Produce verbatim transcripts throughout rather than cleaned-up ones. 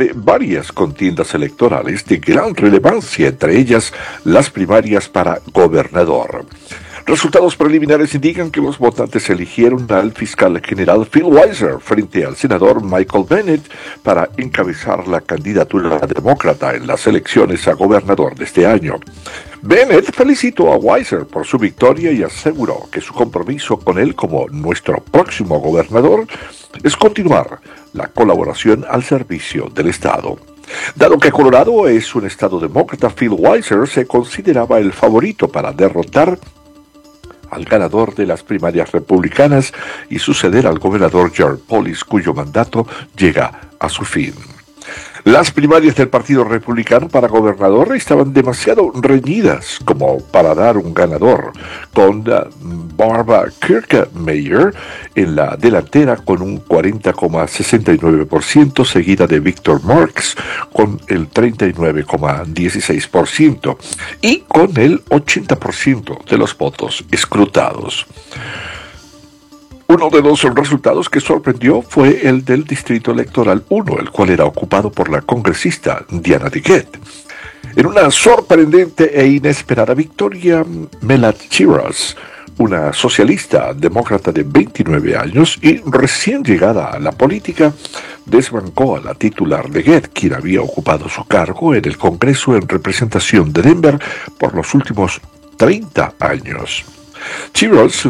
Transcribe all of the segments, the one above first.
de varias contiendas electorales de gran relevancia, entre ellas las primarias para gobernador. Resultados preliminares indican que los votantes eligieron al fiscal general Phil Weiser frente al senador Michael Bennet para encabezar la candidatura demócrata en las elecciones a gobernador de este año. Bennet felicitó a Weiser por su victoria y aseguró que su compromiso con él como nuestro próximo gobernador es continuar la colaboración al servicio del Estado. Dado que Colorado es un estado demócrata, Phil Weiser se consideraba el favorito para derrotar al ganador de las primarias republicanas y suceder al gobernador Jared Polis, cuyo mandato llega a su fin. Las primarias del Partido Republicano para gobernador estaban demasiado reñidas como para dar un ganador, con uh, Barbara Kirkmeyer en la delantera con un cuarenta coma sesenta y nueve por ciento, seguida de Victor Marks con el treinta y nueve coma dieciséis por ciento y con el ochenta por ciento de los votos escrutados. Uno de los resultados que sorprendió fue el del Distrito Electoral uno, el cual era ocupado por la congresista Diana DeGette. En una sorprendente e inesperada victoria, Melat Chiras, una socialista demócrata de veintinueve años y recién llegada a la política, desbancó a la titular DeGette, quien había ocupado su cargo en el Congreso en representación de Denver por los últimos treinta años. Chiras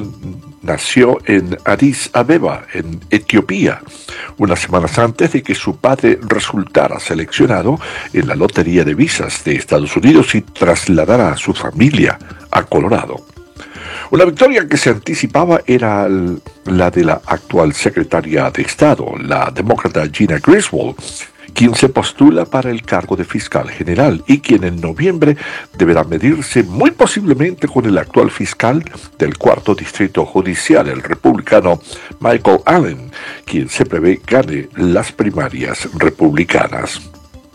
nació en Addis Abeba, en Etiopía, unas semanas antes de que su padre resultara seleccionado en la lotería de visas de Estados Unidos y trasladara a su familia a Colorado. Una victoria que se anticipaba era la de la actual secretaria de Estado, la demócrata Gina Griswold, quien se postula para el cargo de fiscal general y quien en noviembre deberá medirse muy posiblemente con el actual fiscal del cuarto distrito judicial, el republicano Michael Allen, quien se prevé gane las primarias republicanas.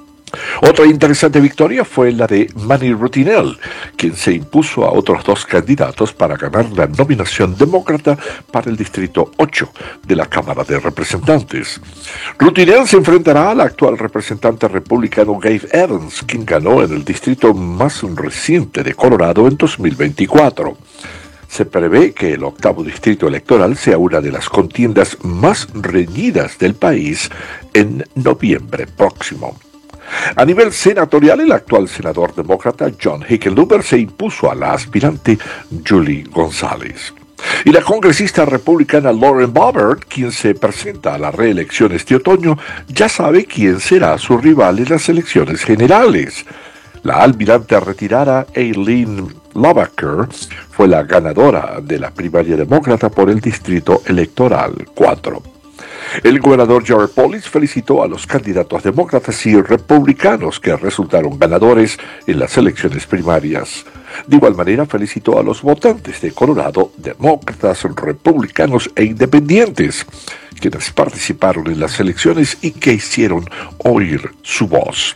Otra interesante victoria fue la de Manny Rutinel, quien se impuso a otros dos candidatos para ganar la nominación demócrata para el Distrito ocho de la Cámara de Representantes. Rutinel se enfrentará al actual representante republicano Gabe Evans, quien ganó en el distrito más reciente de Colorado en dos mil veinticuatro. Se prevé que el octavo distrito electoral sea una de las contiendas más reñidas del país en noviembre próximo. A nivel senatorial, el actual senador demócrata John Hickenlooper se impuso a la aspirante Julie González. Y la congresista republicana Lauren Boebert, quien se presenta a la reelección este otoño, ya sabe quién será su rival en las elecciones generales. La almirante retirada Eileen Lovaker fue la ganadora de la primaria demócrata por el distrito electoral cuatro. El gobernador Jared Polis felicitó a los candidatos demócratas y republicanos que resultaron ganadores en las elecciones primarias. De igual manera felicitó a los votantes de Colorado, demócratas, republicanos e independientes, quienes participaron en las elecciones y que hicieron oír su voz.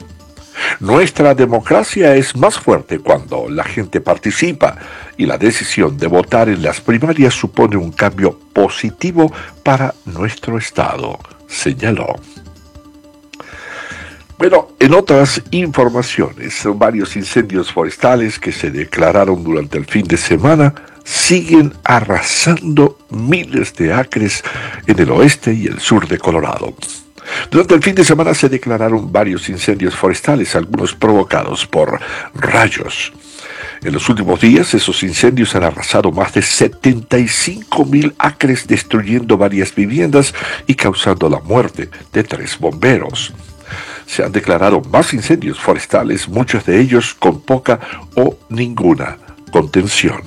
Nuestra democracia es más fuerte cuando la gente participa y la decisión de votar en las primarias supone un cambio positivo para nuestro estado, señaló. Bueno, en otras informaciones, varios incendios forestales que se declararon durante el fin de semana siguen arrasando miles de acres en el oeste y el sur de Colorado. Durante el fin de semana se declararon varios incendios forestales, algunos provocados por rayos. En los últimos días, esos incendios han arrasado más de setenta y cinco mil acres, destruyendo varias viviendas y causando la muerte de tres bomberos. Se han declarado más incendios forestales, muchos de ellos con poca o ninguna contención.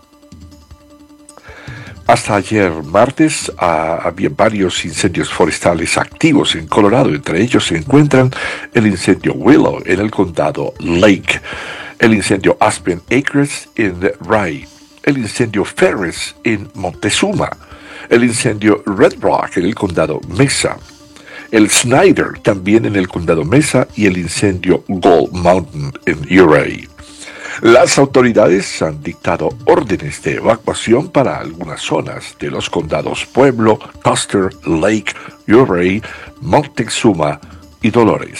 Hasta ayer martes ah, había varios incendios forestales activos en Colorado. Entre ellos se encuentran el incendio Willow en el condado Lake, el incendio Aspen Acres en Rye, el incendio Ferris en Montezuma, el incendio Red Rock en el condado Mesa, el Snyder también en el condado Mesa y el incendio Gold Mountain en Uray. Las autoridades han dictado órdenes de evacuación para algunas zonas de los condados Pueblo, Custer, Lake, Uray, Montezuma y Dolores.